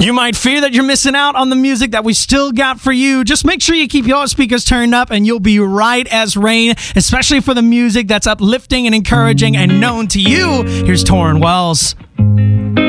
You might fear that you're missing out on the music that we still got for you. Just make sure you keep your speakers turned up and you'll be right as rain, especially for the music that's uplifting and encouraging and known to you. Here's Torrin Wells.